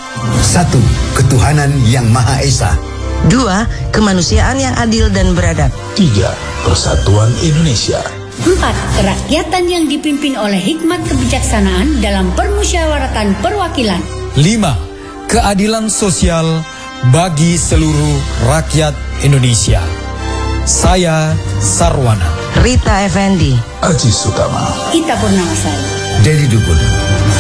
1. Ketuhanan yang Maha Esa. 2. Kemanusiaan yang adil dan beradab. 3. Persatuan Indonesia. 4. Kerakyatan yang dipimpin oleh hikmat kebijaksanaan dalam permusyawaratan perwakilan. 5. Keadilan sosial bagi seluruh rakyat Indonesia. Saya Sarwana. Rita Effendi. Aji Sutama. Ita Purnamasari. Deli Dukun.